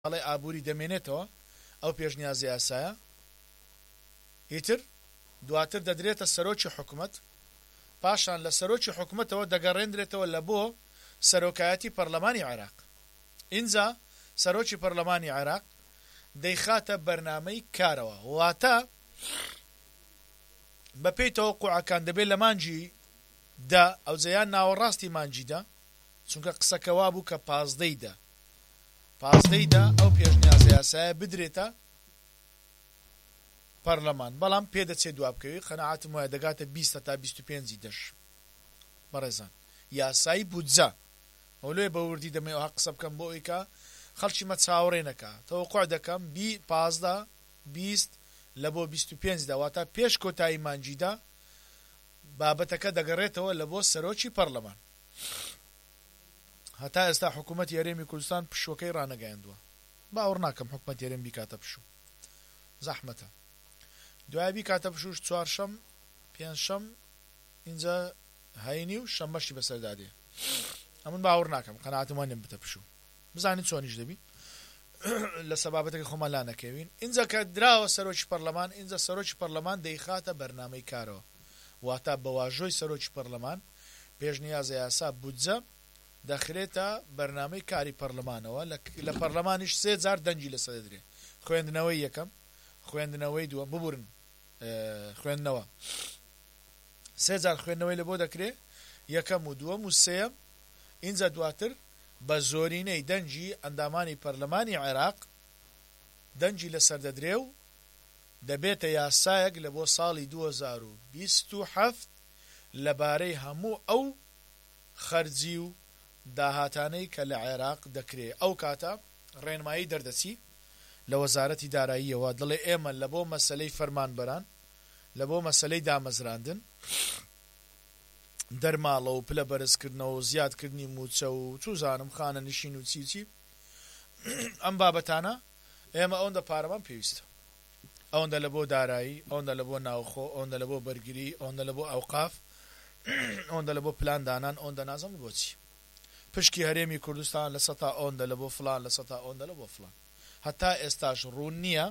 ئەڵێ ئابووری دەمێنێتەوە ئەو پێشنیازە یاسایە ئیتر دواتر دەدرێتە سەرۆکی حکوومەت پاشان لە سەرۆکی حکوومەتەوە دەگەڕێندرێتەوە لە بۆ سەرۆکایەتی پەرلەمانی عێراق ئینجا سەرۆکی پەرلەمانی عێراق دەیخاتە بەرنامەی کارەوە واتە بەپێی تەوەقوعەکان دەبێت لە مانجی دا ئەو جەیان ناوەڕاستی مانجیدا چونکە قسەکەوا بوو کە پازدەیدا ئەو پێشنیازە یاسایە بدرێتە پەرلەمان بەڵام پێدەچێت دوابکەوی قەناعەتم وایە دەگاتە 20 تا 25 دەش بەڕێزان یاسایی بودجە ئەولێ بە وردی دەمەوە قسە بکەم بۆ ئەوەی کە خەڵکی مە چاوەڕێ نەکا تەوەقوع دەکەم 15 20 لە بۆ 25 داواتە پێش کۆتایی مانجیدا بابەتەکە دەگەڕێتەوە لە بۆ سەرۆکی پەرلەمان هەتا ئێستا حکوومەتی هەرێمی کوردستان پشوەکەی ڕانەگەیاندووە باوەڕ ناکەم حکوومەتی هەرێم بیکاتە پشوو زەحمەتە دوای بیکاتە پشوش چوارشەم پێنجشەم اینجا هەینی و شەمبەشی بەسەردادێ ئەمن باوەڕ ناکەم قەناعەتم وانێ بتە پشوو بزانین چۆنیش دەبی لە سەبابەتەکە خۆمان لا نەکەوین اینجا کە دراوە سەرۆکی پەرلەمان اینجا سەرۆکی پەرلەمان دەیخاتە بەرنامەی کارەوە واتە بە واژۆی سەرۆکی پەرلەمان پێشنیازە یاسا بودجە دەخرێتە بەرنامەی کاری پەرلەمانەوە لە پەرلەمانیش 3 جار دەنجی لەسەر دەدرێت خوێندنەوەی یەکەم خوێندنەوەی دووەم ببورن خوێندنەوە 3 جار خوێندنەوەی لە بۆ دەکرێت یەکەم و دووەم و سێم اینجا دواتر بە زۆرینەی دەنجی ئەندامانی پەرلەمانی عێراق دەنجی لەسەر دەدرێ و دەبێتە یاسایەک لە بۆ ساڵی 2027 لەبارەی هەموو ئەو خەرجی و داهاتانەی کە لە عێراق دەکرێت ئەو کاتە ڕێنمایی دەردەچی لە وەزارەتی داراییەوە دڵێ ئێمە لە بۆ مەسەلەی فەرمانبەران لە بۆ مەسەلەی دامەزراندن دەرماڵە و پلە بەرزکردنەوە و زیادکردنی موچە و چوزانم خانە نشین و چیچی ئەم بابەتانە ئێمە ئەوەندە پارەمان پێویستە ئەوەندە لە بۆ دارایی ئەوەندە لە بۆ ناوخۆ ئەوەندە لە بۆ بەرگری ئەوەندە لە بۆ ئەوقاف ئەوەندە لە بۆ پلاندانان ئەوەندە نازەم بۆچی پشکی هەرێمی کوردستان لە سەتا ئەوەندە لە بۆ فلان لە سەتا ئەوەندە لە بۆ فلان هەتا ئێستاش ڕوون نییە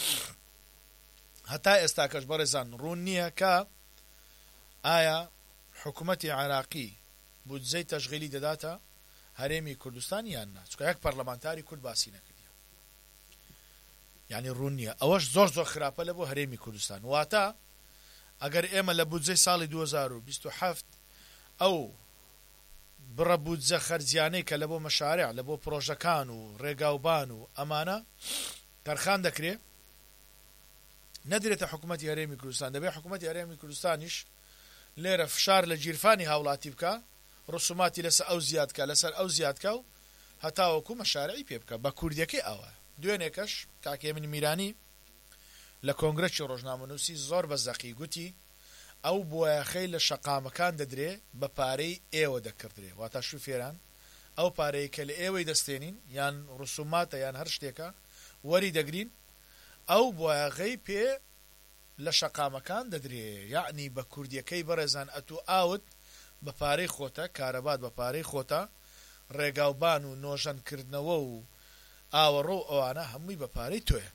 هەتا ئێستاکەش بەڕێزان ڕوون نییە کە ئایا حکوومەتی عێراقی بودجەی تەشغیلی دەداتە هەرێمی کوردستان یان نا چونکە یەک پەرلەمانتاری کورد باسی نەکردی یعنی ڕوون نییە ئەوەش زۆر خراپە لە بۆ هەرێمی کوردستان واتە ئەگەر ئێمە لە بودجەی ساڵی 2027 ئەو بڕە بودجە خەرجیانەی کە لە بۆ مەشارێع لە بۆ پرۆژەکان و ڕێگاوبان و ئەمانە تەرخان دەکرێت نەدرێتە حکوومەتی هەرێمی کوردستان دەبێت حکوومەتی هەرێمی کوردستانیش لێرە فشار لە گیرفانی هاوڵاتی بکە ڕسوماتی لەسەر ئەو زیادکە لەسەر ئەو زیادکە و هەتاوەکو مەشارعی پێ بکە بە کوردیەکەی ئەوە دوێنێکەش کاکێمنی میرانی لە کۆنگرەکی ڕۆژنامەنووسی زۆر بە زەقی گوتی ئەو بۆیەخەی لە شەقامەکان دەدرێ بە پارەی ئێوە دەکردرێ واتە شوفێران ئەو پارەی کە لە ئێوەی دەستێنین یان ڕسوماتە یان هەر شتێکە وەری دەگرین ئەو بۆیەخەی پێ لە شەقامەکان دەدرێ یعنی بە کوردیەکەی بەڕێزان ئەتو ئاوت بە پارەی خۆتە کارەبات بە پارەی خۆتە ڕێگاوبان و نۆژەنکردنەوە و ئاوەڕۆ ئەوانە هەمووی بە پارەی تۆیە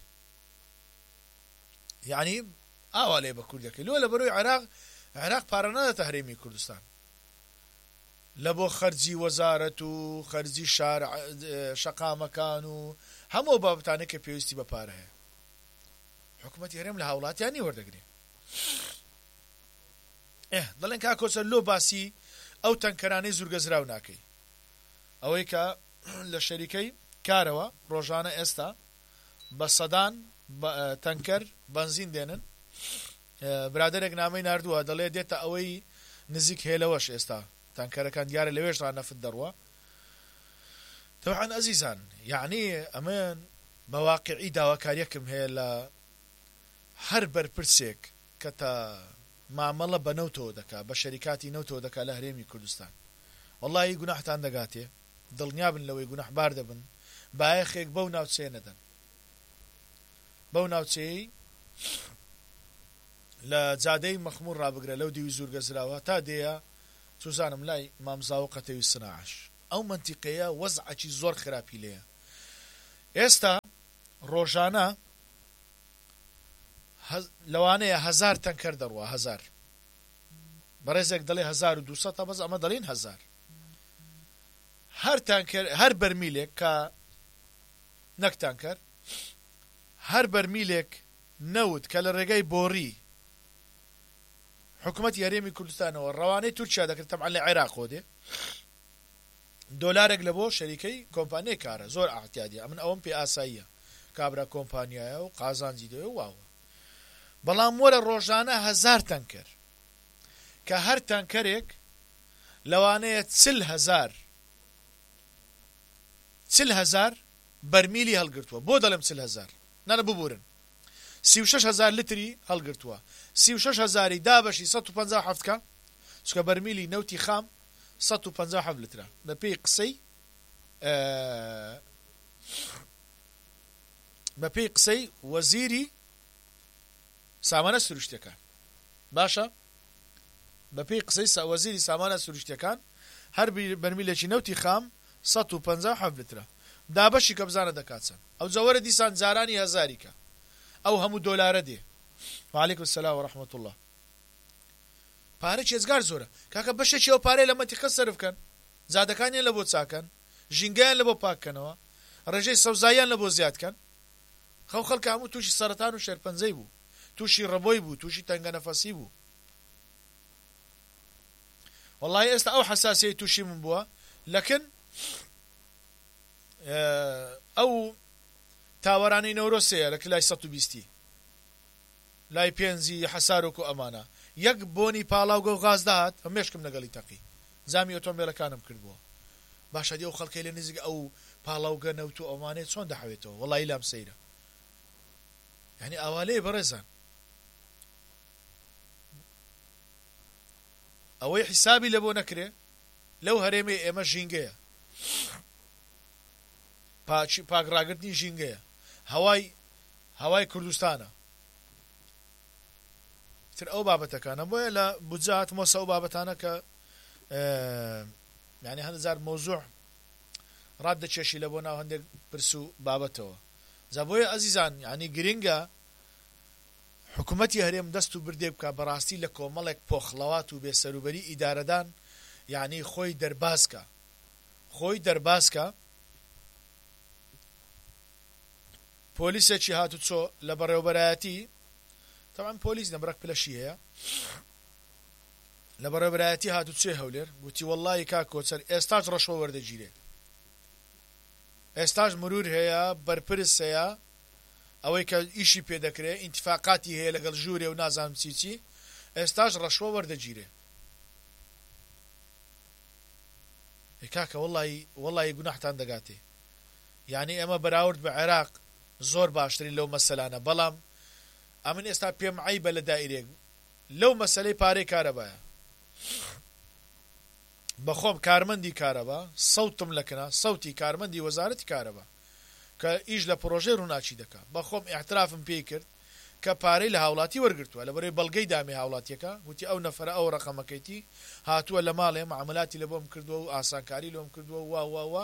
یعنی ئاوا لێ بە کوردەکەی لۆ لە بەرۆی عێراق پارە نەدەتە هەرێمی کوردستان لە بۆ خەرجی وەزارەت و خەرجی شەقامەکان و هەموو بابەتانێک کە پێویستی بە پارە هەیە حکوومەتی هەرێم لە هاوڵاتیانی وەردەگرێ دەڵێن کاکۆچەر لۆ باسی ئەو تەنکەرانەی زورگەزراو ناکەی ئەوەی کە لە شەریکەی کارەوە ڕۆژانە ئێستا بە سەدان تەنکەر بەنزین دێنن برادێک نامەی نردووە دەڵێ دێتە ئەوەی نزیک هێلەوەش ئێستا تەنکەرەکان دیارە لەوێش ڕانەفت دەڕوە تەوعان ئەزیزان یعنی ئەمن بە واقعی داواکاریەکم هەیە لە هەر بەرپرسێک کە تا مامەڵە بە نەوتەوە دەکا بە شەریکاتی نەوتەوە دەکا لە هەرێمی کوردستان وەڵڵی گوناحتان دەگاتێ دڵنیا بن لەوەی گوناحبار دەبن بایەخێک بەو ناوچەیە نەدەن بەو ناوچەیەی لە جادەی مەخموور ڕابگرە لەو دیوی زورگەزراوە تا دێە سوزانم لای مامزاو قەتەوی سناعش ئەو منتیقەیە وەزعەکی زۆر خراپی لێیە ئێستا ڕۆژانە لەوانەیە 1000 تەنکەر دەڕوا 1000 بەڕێزێک دەڵێ 1200 بەس ئەمە دەڵێن 1000 هەر تانکەر هەر بەرمیلێک کە نەک تانکەر هەر بەرمیلێک نەوت کە لە ڕێگەی بۆڕی حکوومەتی هەرێمی کوردستانەوە ڕەوانەی تورکیا دەکرد تەمعەن لە عێراق خۆدێ دۆلارێک لە بۆ شەریکەی کۆمپانیای کارە زۆر ئاحتیادی ئەمن ئەوەم پێ ئاساییە کابرا کۆمپانیایە و قازانجی دەوێ واوە بەڵام وەرە ڕۆژانە 1000 تەنکەر کە هەر تەنکەرێک لەوانەیە 40,000 بەرمیلی هەڵگرتووە بۆ دەڵێم 40,000 نانە ببورن 36,000 لتری هەڵگرتووە 36,000 دابەشی 157 کە چکە بەرمیلی نەوتی خام 157 لترە بە پێی قسەی وەزیری سامانە سروشتەکان باشە بە پێی قسەی وەزیری سامانە سروشتەکان هەر بەرمیلێکی نەوتی خام 157 لترە دابەشی کە بزانە دەکاتچەند ئەو جەوەرە دیسان جارانی هەزاریکە ئەو هەموو دۆلارە دێ وعلیکم السلام ورحمة الله پارە چێزگار زۆرە کاکە بەشێکی ئەو پارەی لە مەتیقە سەرف بکەن زادەکانیان لە بۆ چاکەن ژینگەیان لە بۆ پاککەنەوە ڕێژەی سەوزاییان لە بۆ زیادکەن خەڵک هەموو تووشی سەرەتان و شێرپەنجەی بوو تووشی ڕەبۆی بوو تووشی تەنگە نەفەسی بوو وەڵڵی ئێستا ئەو حەساسیەی تووشی من بووە لەکن ئەو تاوەرانەی نەورۆسەیە لە کلای 120 لای پێنجی حەسارۆک و ئەمانە یەک بۆنی پاڵاوگە و غاز داهات هەمێشکم لەگەڵی تەقی زامی ئۆتۆمبیلەکانم کردبووە باشە دی ئەو خەڵکەی لە نزیک ئەو پاڵاوگە نەوت و ئەوانەیە چۆن دەحەوێتەوە وەڵڵی لام سەیرە یعنی ئاوالەیە بەڕێزان ئەوەی حیسابی لە بۆ نەکرێ لەو هەرێمێ ئێمە ژینگەیە پاکڕاگرتنی ژینگەیە هەوای کوردستانە تر ئەو بابەتەکانە بۆیە لە بودجات مۆسە ئەو بابەتانە کە یعنی 100,000 مۆزوع ڕاددەچێشی لە بۆ ناو هەندێک پرس و بابەتەوە جا بۆیە ئەزیزان یعنی گرنگە حکوومەتی هەرێم دەست و بردێ بکە بەڕاستی لە کۆمەڵێک پۆخڵەوات و بێسەروبەری ئیدارەدان یعنی خۆی دەرباسکە پۆلیسێکی هاتو چۆ لە بەڕێوەبەرایەتی طبعا پۆلیس نەبرەک پلەشی هەیە لە بەڕێوەبەرایەتی هاتو چێ هەولێر گوتی وەڵڵی کا کۆچەر ئێستاش ڕەشوە وەردەگیرێ ئێستاش مرور هەیە بەرپرس هەیە ئەوەی کە ئیشی پێدەکرێت ئینتیفاقاتی هەیە لەگەڵ ژوورێ و نازانم چی ئێستاش ڕەشوە وەردەگیرێ کاکە وەڵڵی گوناحتان دەگاتێ یعنی ئەمە بەراورد بە عێراق زۆر باشترین لەو مەسەلانە بەڵام ئەمن ئێستا پێم عیبە لە دائیرێک لەو مەسەلەی پارەی کارەبایە بەخۆم کارمەندی کارەبا سەوتم لەکنا سەوتی کارمەندی وەزارەتی کارەبا کە ئیش لە پرۆژێ ڕووناچی دەکا بەخۆم ئیعترافم پێی کرد کە پارەی لە هاوڵاتی وەرگرتووە لە بەرەوەی بەڵگەی دامی هاوڵاتیەکە وتی ئەو نەفرە ئەو ڕقەمەکەیتی هاتووە لە ماڵێ معاملاتی لە بۆم کردووە و ئاسانکاری لۆم کردووە وا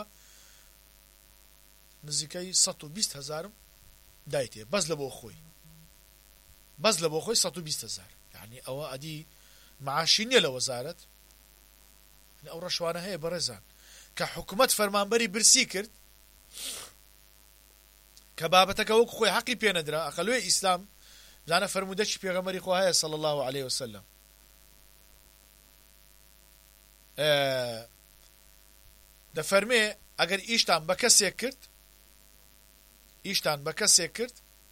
نزیکەی 120,000 دایتێ بەس لە بۆ خۆی 120,000 یعنی ئەوە ئەدی معاشی نییە لە وەزارەت ئەو ڕەشوانە هەیە بەڕێزان کە حکوومەت فەرمانبەری برسی کرد کە بابەتەکە وەکو خۆی حەقی پێنەدرا ئەقەلوێ ئیسلام زانە فەرمودەی پێغەمبەری خوا هەیە صلی الله عليه وسلم دەفەرمێ ئەگەر ئیشتان بە کەسێک کرد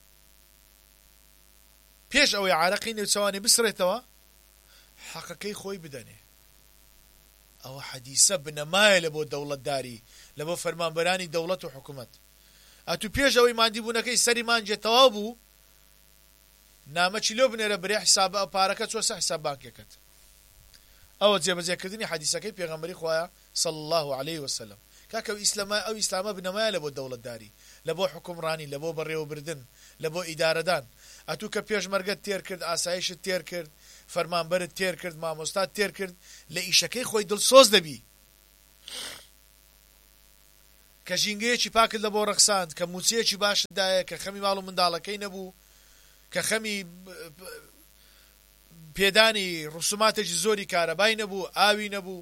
پێش ئەوەی عارەقی نێوچەوانی بسرێتەوە حەقەکەی خۆی بدەنێ ئەوە حەدیسە بنەمایە لە بۆ دەوڵەتداری لە بۆ فەرمانبەرانی دەوڵەت و حکوومەت ئەتو پێش ئەوەی ماندیبوونەکەی سەری مانجێ تەواو بوو نامەچی لۆ بنێرە برێ حیسابە ئەو پارەکە چۆسە حیساب بانکێکەت ئەوە جێبەجێکردنی حەدیسەکەی پێغەمبەری خوایە صلی الله عليه وسلم کاکە ئەو ئیسلامە بنەمایە لە بۆ دەوڵەتداری لە بۆ حکومڕانی لە بۆ بەڕێوەبردن لە بۆ ئیدارەدان ئەتوو کە پێشمەرگەت تێر کرد ئاسایشت تێر کرد فەرمانبەرت تێر کرد مامۆستات تێر کرد لە ئیشەکەی خۆی دڵسۆز دەبی کە ژینگەیەکی پاکت لە بۆ ڕەخساند کە موچەیەکی باشدایە کە خەمی ماڵ و منداڵەکەی نەبوو کە خەمی پێدانی ڕوسوماتێکی زۆری کارەبای نەبوو ئاوی نەبوو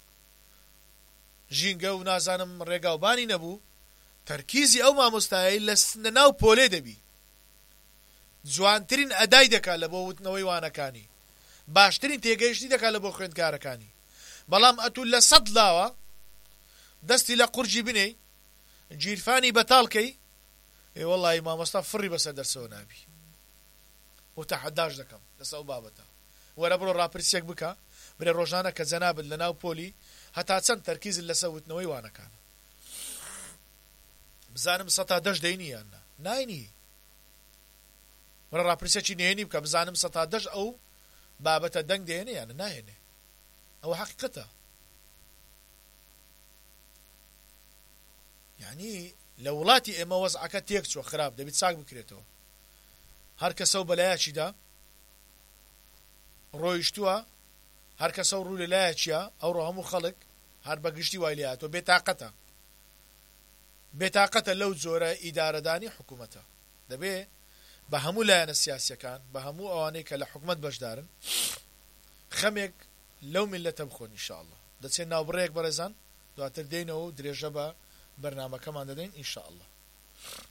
ژینگە و نازانم ڕێگاوبانی نەبوو تەرکیزی ئەو مامۆستایی لە ناو پۆلێ دەبی جوانترین ئەدای دەکات لە بۆ وتنەوەی وانەکانی باشترین تێگەیشتی دەکات لە بۆ خوێندکارەکانی بەڵام ئەتوو لە سەد لاوە دەستی لە قورجی بنێی گیرفانی بەتاڵکەی وەڵی مامۆستا فڕی بەسەر دەرسەوە نابی و تەحەداش دەکەم لەسەر ئەو بابەتە وەرە بڕۆ ڕاپرسێک بکە برێ ڕۆژانە کە جەنابەت لە ناو پۆلی هەتا چەند تەرکیزت لەسەر وتنەوەی وانەکانە بزانم ١١٠ دەینی یاننا ناینی وەرە ڕاپرسێکی نهێنی بکە بزانم ١١٠ ئەو بابەتە دەنگ دێنێ یانە ناهێنێ ئەوە حەقیقەتە یعنی لە وڵاتی ئێمە وەزعەکە تێک چووە خراپ دەبێت چاک بکرێتەوە هەر کەسە و بەلایەکیدا ڕۆیشتووە هەر کەسە و ڕوو لە لایەکیە ئەوڕۆ هەموو خەڵک هەر بەگشتی وای لێهاتەوە بێتاقەتە لەو جۆرە ئیدارەدانی حکوومەتە دەبێ بە هەموو لایەنە سیاسیەکان بە هەموو ئەوانەی کە لە حکوومەت بەشدارن خەمێک لەو میلەتە بخۆن ئینشاءالله دەچێت ناوبڕەیەک بەڕێزان دواتر دێنەوە و درێژە بە بەرنامەکەمان دەدەین ئینشاءالله